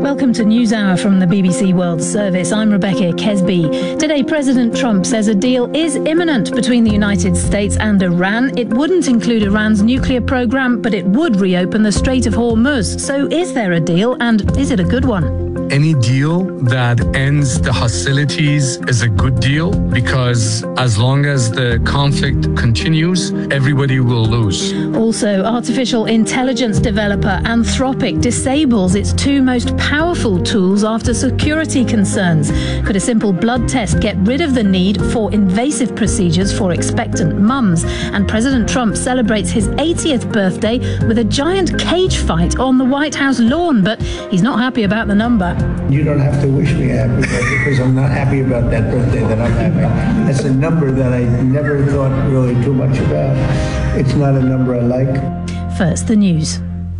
Welcome to NewsHour from the BBC World Service. I'm Rebecca Kesby. Today, President Trump says a deal is imminent between the United States and Iran. It wouldn't include Iran's nuclear program, but it would reopen the Strait of Hormuz. So is there a deal, and is it a good one? Any deal that ends the hostilities is a good deal, because as long as the conflict continues, everybody will lose. Also, artificial intelligence developer Anthropic disables its two most powerful tools after security concerns. Could a simple blood test get rid of the need for invasive procedures for expectant mums? And President Trump celebrates his 80th birthday with a giant cage fight on the White House lawn, but he's not happy about the number. You don't have to wish me a happy birthday, because I'm not happy about that birthday that I'm having. That's a number that I never thought really too much about. It's not a number I like. First, the news.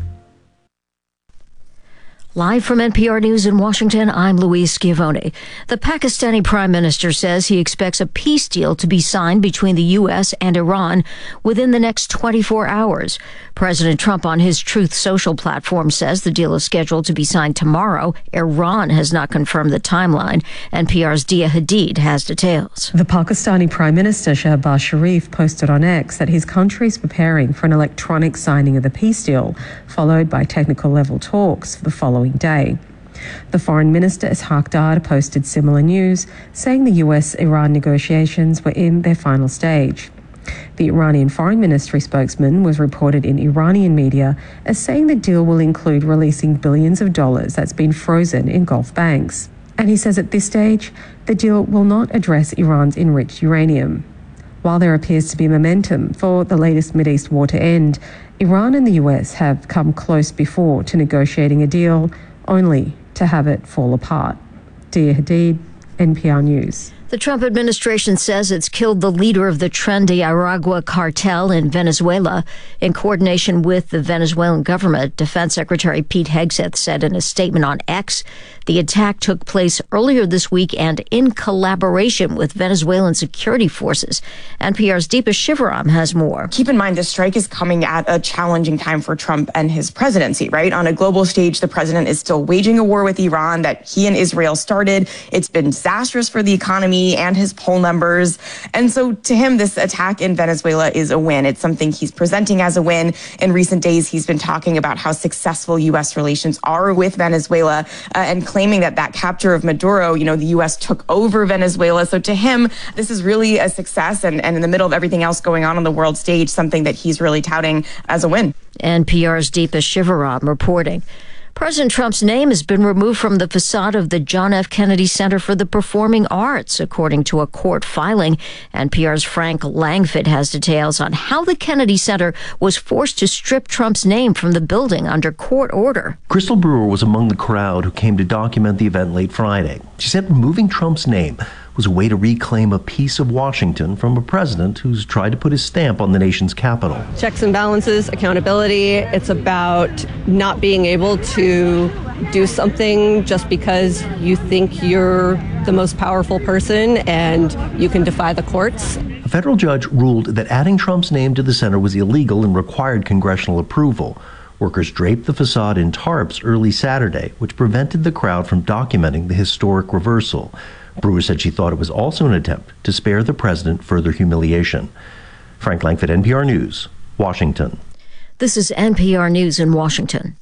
Live from NPR News in Washington, I'm Louise Schiavone. The Pakistani Prime Minister says he expects a peace deal to be signed between the U.S. and Iran within the next 24 hours. President Trump on his Truth Social platform says the deal is scheduled to be signed tomorrow. Iran has not confirmed the timeline. NPR's Dia Hadid has details. The Pakistani Prime Minister Shehbaz Sharif posted on X that his country is preparing for an electronic signing of the peace deal, followed by technical level talks for the following day. The Foreign Minister Ishaq Dar posted similar news, saying the US-Iran negotiations were in their final stage. The Iranian Foreign Ministry spokesman was reported in Iranian media as saying the deal will include releasing billions of dollars that's been frozen in Gulf banks. And he says at this stage, the deal will not address Iran's enriched uranium. While there appears to be momentum for the latest Mideast war to end, Iran and the US have come close before to negotiating a deal, only to have it fall apart. Dia Hadid, NPR News. The Trump administration says it's killed the leader of the Tren de Aragua cartel in Venezuela. In coordination with the Venezuelan government, Defense Secretary Pete Hegseth said in a statement on X, the attack took place earlier this week and in collaboration with Venezuelan security forces. NPR's Deepa Shivaram has more. Keep in mind, this strike is coming at a challenging time for Trump and his presidency, right? On a global stage, the president is still waging a war with Iran that he and Israel started. It's been disastrous for the economy and his poll numbers. And so to him, this attack in Venezuela is a win. It's something he's presenting as a win. In recent days, he's been talking about how successful U.S. relations are with Venezuela and claiming that capture of Maduro, the U.S. took over Venezuela. So to him, this is really a success. And in the middle of everything else going on the world stage, something that he's really touting as a win. NPR's Deepa Shivaram reporting. President Trump's name has been removed from the facade of the John F. Kennedy Center for the Performing Arts, according to a court filing. NPR's Frank Langfitt has details on how the Kennedy Center was forced to strip Trump's name from the building under court order. Crystal Brewer was among the crowd who came to document the event late Friday. She said removing Trump's name was a way to reclaim a piece of Washington from a president who's tried to put his stamp on the nation's capital. Checks and balances, accountability. It's about not being able to do something just because you think you're the most powerful person and you can defy the courts. A federal judge ruled that adding Trump's name to the center was illegal and required congressional approval. Workers draped the facade in tarps early Saturday, which prevented the crowd from documenting the historic reversal. Brewer said she thought it was also an attempt to spare the president further humiliation. Frank Langfitt, NPR News, Washington. This is NPR News in Washington.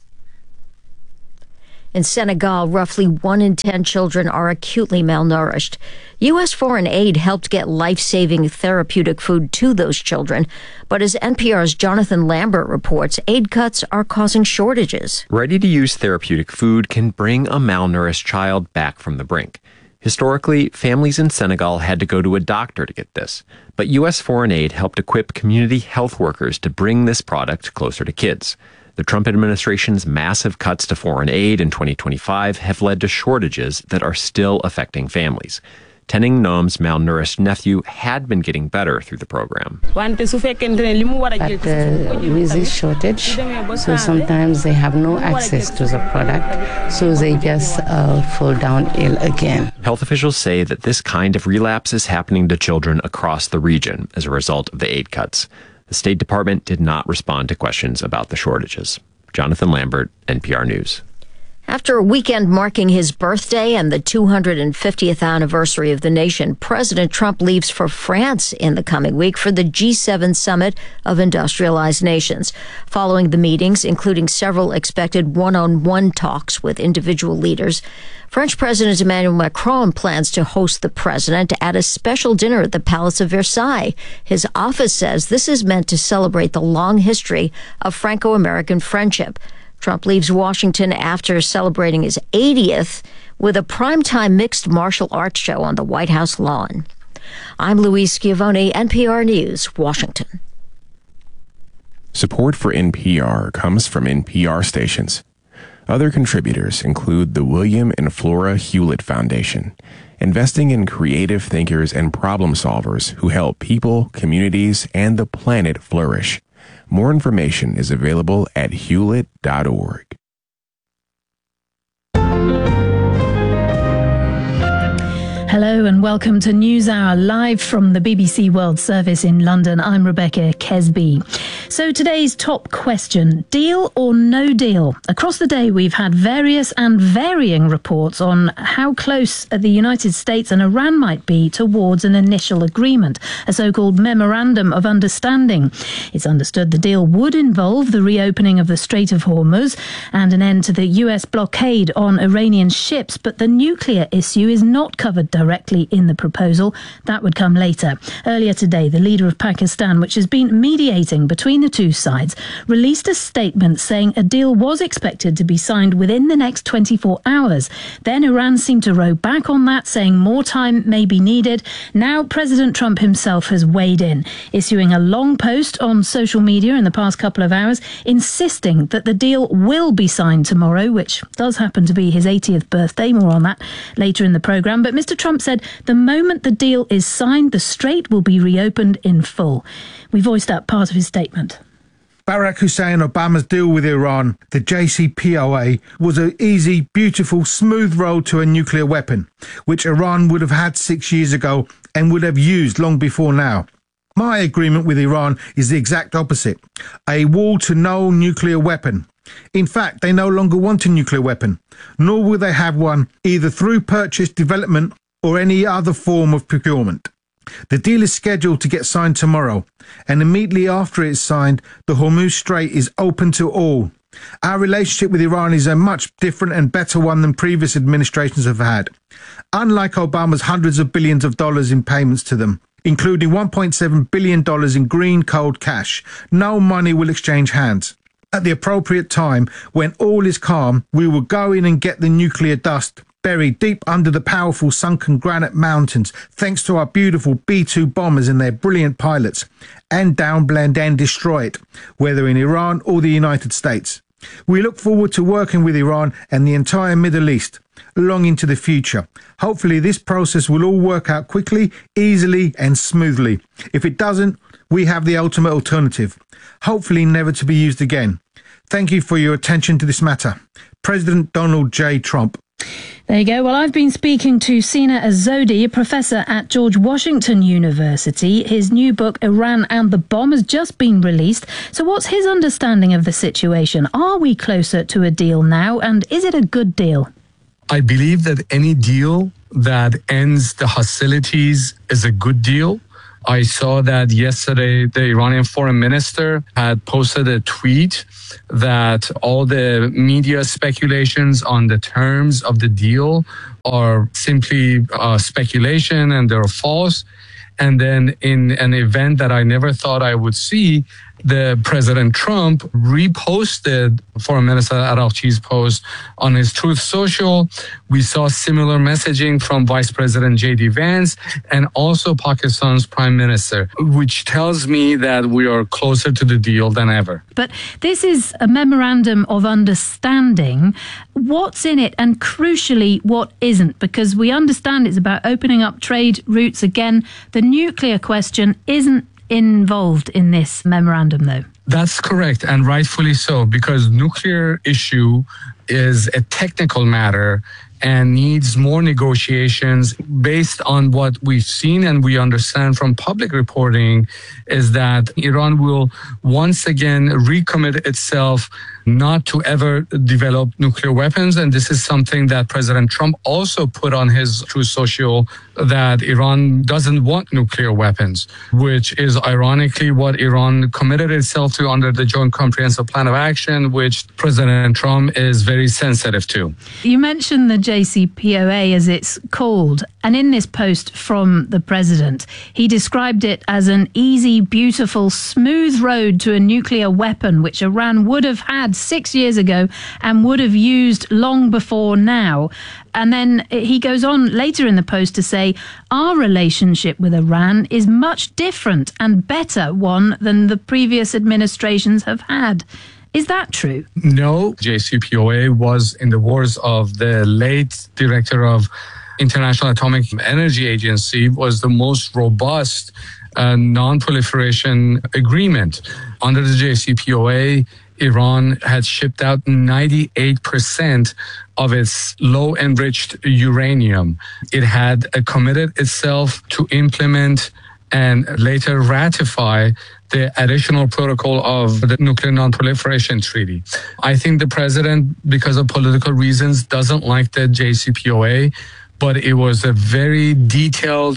In Senegal, roughly 1 in 10 children are acutely malnourished. U.S. foreign aid helped get life-saving therapeutic food to those children. But as NPR's Jonathan Lambert reports, aid cuts are causing shortages. Ready-to-use therapeutic food can bring a malnourished child back from the brink. Historically, families in Senegal had to go to a doctor to get this, but U.S. foreign aid helped equip community health workers to bring this product closer to kids. The Trump administration's massive cuts to foreign aid in 2025 have led to shortages that are still affecting families. Teneng Nom's malnourished nephew had been getting better through the program. But with this shortage, so sometimes they have no access to the product, so they just fall down ill again. Health officials say that this kind of relapse is happening to children across the region as a result of the aid cuts. The State Department did not respond to questions about the shortages. Jonathan Lambert, NPR News. After a weekend marking his birthday and the 250th anniversary of the nation, President Trump leaves for France in the coming week for the G7 summit of industrialized nations. Following the meetings, including several expected one-on-one talks with individual leaders, French President Emmanuel Macron plans to host the president at a special dinner at the Palace of Versailles. His office says this is meant to celebrate the long history of Franco-American friendship. Trump leaves Washington after celebrating his 80th with a primetime mixed martial arts show on the White House lawn. I'm Louise Schiavone, NPR News, Washington. Support for NPR comes from NPR stations. Other contributors include the William and Flora Hewlett Foundation, investing in creative thinkers and problem solvers who help people, communities, and the planet flourish. More information is available at hewlett.org. Hello and welcome to NewsHour, live from the BBC World Service in London. I'm Rebecca Kesby. So today's top question, deal or no deal? Across the day, we've had various and varying reports on how close the United States and Iran might be towards an initial agreement, a so-called Memorandum of Understanding. It's understood the deal would involve the reopening of the Strait of Hormuz and an end to the US blockade on Iranian ships, but the nuclear issue is not covered directly in the proposal. That would come later. Earlier today, the leader of Pakistan, which has been mediating between the two sides, released a statement saying a deal was expected to be signed within the next 24 hours. Then Iran seemed to row back on that, saying more time may be needed. Now President Trump himself has weighed in, issuing a long post on social media in the past couple of hours, insisting that the deal will be signed tomorrow, which does happen to be his 80th birthday. More on that later in the programme. But Mr. Trump said the moment the deal is signed, the strait will be reopened in full. We voiced that part of his statement. Barack Hussein Obama's deal with Iran, the JCPOA, was an easy, beautiful, smooth road to a nuclear weapon, which Iran would have had 6 years ago and would have used long before now. My agreement with Iran is the exact opposite, a wall to no nuclear weapon. In fact, they no longer want a nuclear weapon, nor will they have one either through purchase, development, or any other form of procurement. The deal is scheduled to get signed tomorrow, and immediately after it's signed, the Hormuz Strait is open to all. Our relationship with Iran is a much different and better one than previous administrations have had. Unlike Obama's hundreds of billions of dollars in payments to them, including $1.7 billion in green cold cash, no money will exchange hands. At the appropriate time, when all is calm, we will go in and get the nuclear dust buried deep under the powerful sunken granite mountains, thanks to our beautiful B-2 bombers and their brilliant pilots, and downblend and destroy it, whether in Iran or the United States. We look forward to working with Iran and the entire Middle East, long into the future. Hopefully this process will all work out quickly, easily and smoothly. If it doesn't, we have the ultimate alternative, hopefully never to be used again. Thank you for your attention to this matter. President Donald J. Trump. There you go. Well, I've been speaking to Sina Azodi, a professor at George Washington University. His new book, Iran and the Bomb, has just been released. So what's his understanding of the situation? Are we closer to a deal now? And is it a good deal? I believe that any deal that ends the hostilities is a good deal. I saw that yesterday the Iranian foreign minister had posted a tweet that all the media speculations on the terms of the deal are simply speculation and they're false. And then in an event that I never thought I would see, the President Trump reposted Foreign Minister Araghchi's post on his Truth Social. We saw similar messaging from Vice President J.D. Vance and also Pakistan's Prime Minister, which tells me that we are closer to the deal than ever. But this is a memorandum of understanding. What's in it and crucially what isn't? Because we understand it's about opening up trade routes again. The nuclear question isn't involved in this memorandum, though. That's correct, and rightfully so, because nuclear issue is a technical matter and needs more negotiations. Based on what we've seen and we understand from public reporting is that Iran will once again recommit itself not to ever develop nuclear weapons. And this is something that President Trump also put on his Truth Social, that Iran doesn't want nuclear weapons, which is ironically what Iran committed itself to under the Joint Comprehensive Plan of Action, which President Trump is very sensitive to. You mentioned the JCPOA, as it's called, and in this post from the president, he described it as an easy, beautiful, smooth road to a nuclear weapon, which Iran would have had 6 years ago and would have used long before now. And then he goes on later in the post to say, our relationship with Iran is much different and better one than the previous administrations have had. Is that true? No, JCPOA was in the words of the late director of International Atomic Energy Agency, was the most robust non-proliferation agreement. Under the JCPOA, Iran had shipped out 98% of its low-enriched uranium. It had committed itself to implement and later ratify the additional protocol of the Nuclear Non-Proliferation Treaty. I think the president, because of political reasons, doesn't like the JCPOA, but it was a very detailed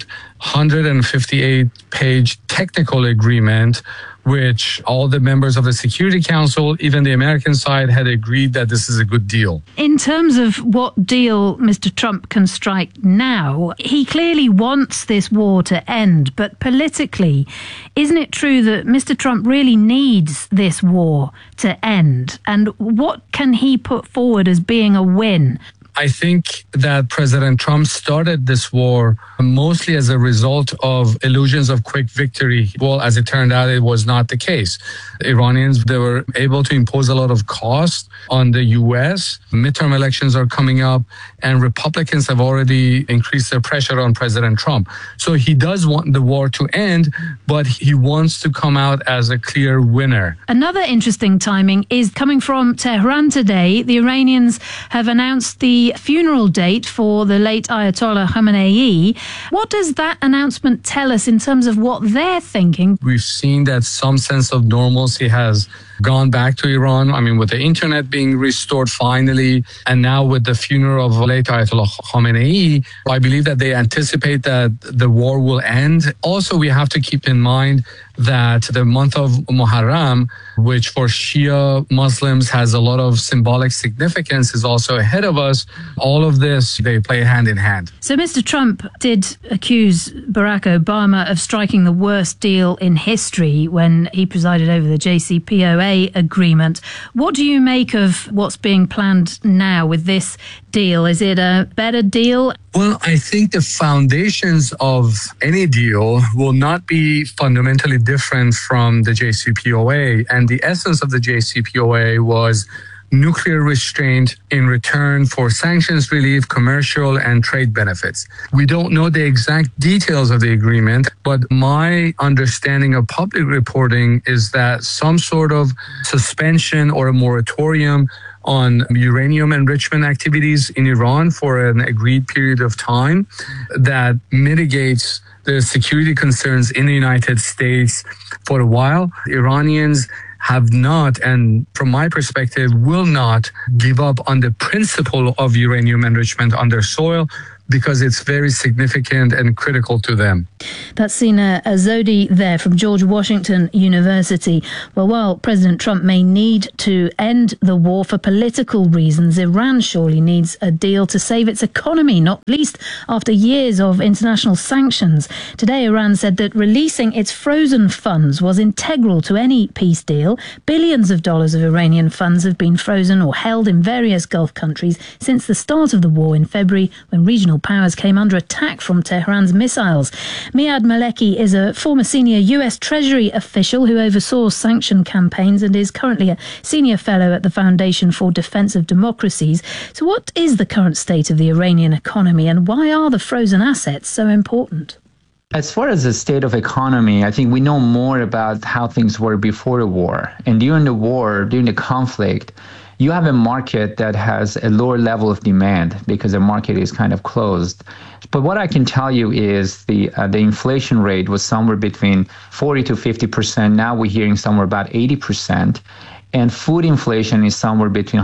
158-page technical agreement, which all the members of the Security Council, even the American side, had agreed that this is a good deal. In terms of what deal Mr. Trump can strike now, he clearly wants this war to end, but politically, isn't it true that Mr. Trump really needs this war to end? And what can he put forward as being a win? I think that President Trump started this war mostly as a result of illusions of quick victory. Well, as it turned out, it was not the case. The Iranians, they were able to impose a lot of cost on the U.S. Midterm elections are coming up, and Republicans have already increased their pressure on President Trump. So he does want the war to end, but he wants to come out as a clear winner. Another interesting timing is coming from Tehran today. The Iranians have announced the funeral date for the late Ayatollah Khamenei. What does that announcement tell us in terms of what they're thinking? We've seen that some sense of normalcy has gone back to Iran. I mean, with the internet being restored finally, and now with the funeral of late Ayatollah Khamenei, I believe that they anticipate that the war will end. Also, we have to keep in mind that the month of Muharram, which for Shia Muslims has a lot of symbolic significance, is also ahead of us. All of this, they play hand in hand. So Mr. Trump did accuse Barack Obama of striking the worst deal in history when he presided over the JCPOA agreement. What do you make of what's being planned now with this deal? Is it a better deal? Well, I think the foundations of any deal will not be fundamentally different from the JCPOA. And the essence of the JCPOA was nuclear restraint in return for sanctions relief, commercial and trade benefits. We don't know the exact details of the agreement, but my understanding of public reporting is that some sort of suspension or a moratorium on uranium enrichment activities in Iran for an agreed period of time that mitigates the security concerns in the United States for a while. The Iranians have not, and from my perspective, will not give up on the principle of uranium enrichment on their soil, because it's very significant and critical to them. That's Sina Azodi there from George Washington University. Well, while President Trump may need to end the war for political reasons, Iran surely needs a deal to save its economy, not least after years of international sanctions. Today, Iran said that releasing its frozen funds was integral to any peace deal. Billions of dollars of Iranian funds have been frozen or held in various Gulf countries since the start of the war in February, when regional powers came under attack from Tehran's missiles. Miad Maleki is a former senior US Treasury official who oversaw sanction campaigns and is currently a senior fellow at the Foundation for Defense of Democracies. So what is the current state of the Iranian economy, and why are the frozen assets so important? As far as the state of economy, I think we know more about how things were before the war. And during the war, during the conflict, you have a market that has a lower level of demand because the market is kind of closed. But what I can tell you is the inflation rate was somewhere between 40 to 50%. Now we're hearing somewhere about 80%. And food inflation is somewhere between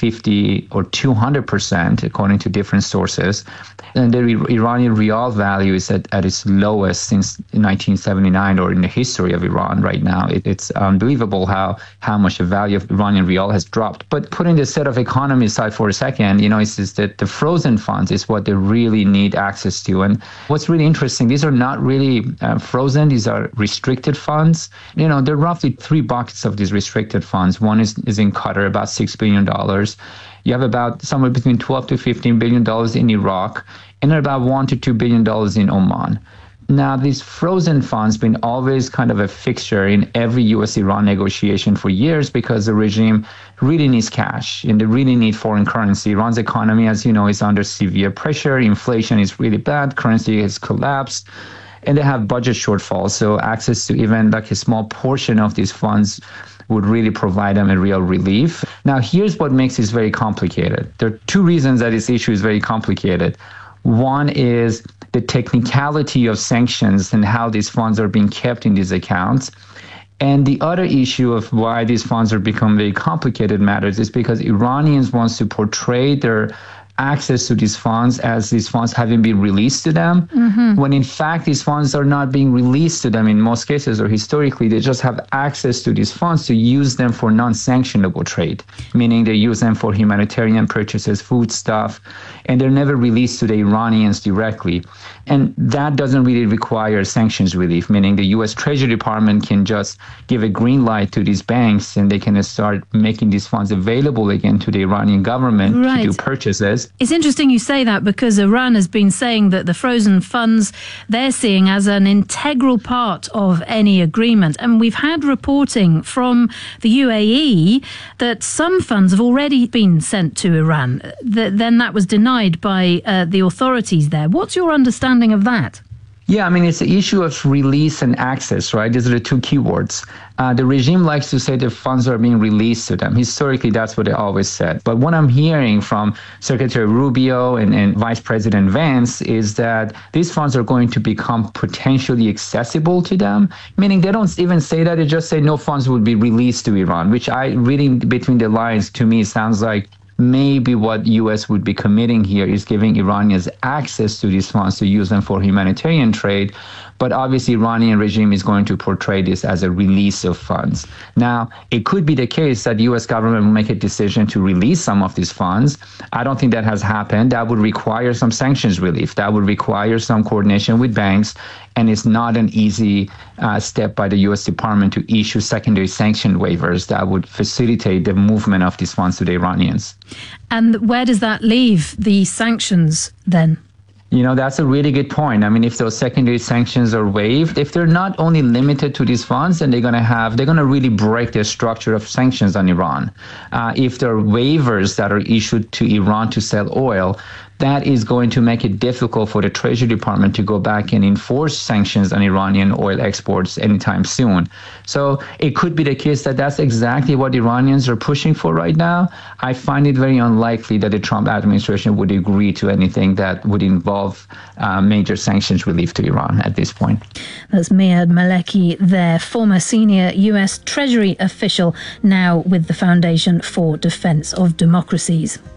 150 or 200%, according to different sources. And the Iranian rial value is at its lowest since 1979, or in the history of Iran right now. It's unbelievable how much the value of Iranian rial has dropped. But putting the set of economy aside for a second, it's just that the frozen funds is what they really need access to. And what's really interesting, these are not really frozen. These are restricted funds. There are roughly three buckets of these restricted funds. One is in Qatar, about $6 billion. You have about somewhere between $12 to $15 billion in Iraq, and about $1 to $2 billion in Oman. Now, these frozen funds been always kind of a fixture in every U.S.-Iran negotiation for years because the regime really needs cash and they really need foreign currency. Iran's economy, as you know, is under severe pressure. Inflation is really bad. Currency has collapsed. And they have budget shortfalls. So access to even like a small portion of these funds would really provide them a real relief. Now, here's what makes this very complicated. There are two reasons that this issue is very complicated. One is the technicality of sanctions and how these funds are being kept in these accounts. And the other issue of why these funds are become very complicated matters is because Iranians want to portray their access to these funds as these funds having been released to them, when in fact these funds are not being released to them in most cases, or historically they just have access to these funds to use them for non-sanctionable trade, meaning they use them for humanitarian purchases, food stuff, and they're never released to the Iranians directly. And that doesn't really require sanctions relief, meaning the U.S. Treasury Department can just give a green light to these banks and they can start making these funds available again to the Iranian government to do purchases. It's interesting you say that because Iran has been saying that the frozen funds they're seeing as an integral part of any agreement. And we've had reporting from the UAE that some funds have already been sent to Iran. Then that was denied by the authorities there. What's your understanding of that? Yeah, it's the issue of release and access, right? These are the two keywords. The regime likes to say the funds are being released to them. Historically, that's what they always said. But what I'm hearing from Secretary Rubio and Vice President Vance is that these funds are going to become potentially accessible to them, meaning they don't even say that. They just say no funds will be released to Iran, which reading between the lines, to me sounds like maybe what U.S. would be committing here is giving Iranians access to these funds to use them for humanitarian trade. But obviously, Iranian regime is going to portray this as a release of funds. Now, it could be the case that the U.S. government will make a decision to release some of these funds. I don't think that has happened. That would require some sanctions relief. That would require some coordination with banks. And it's not an easy step by the U.S. Department to issue secondary sanction waivers that would facilitate the movement of these funds to the Iranians. And where does that leave the sanctions then? That's a really good point. If those secondary sanctions are waived, if they're not only limited to these funds, then they're going to really break the structure of sanctions on Iran. If there are waivers that are issued to Iran to sell oil, that is going to make it difficult for the Treasury Department to go back and enforce sanctions on Iranian oil exports anytime soon. So it could be the case that that's exactly what Iranians are pushing for right now. I find it very unlikely that the Trump administration would agree to anything that would involve major sanctions relief to Iran at this point. That's Mehad Maleki there, former senior U.S. Treasury official, now with the Foundation for Defense of Democracies.